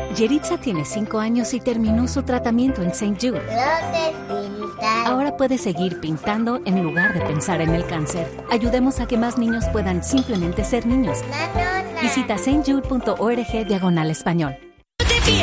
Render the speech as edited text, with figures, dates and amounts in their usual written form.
Yeritza tiene 5 años y terminó su tratamiento en St. Jude. Ahora puede seguir pintando en lugar de pensar en el cáncer. Ayudemos a que más niños puedan simplemente ser niños. Visita stjude.org/español.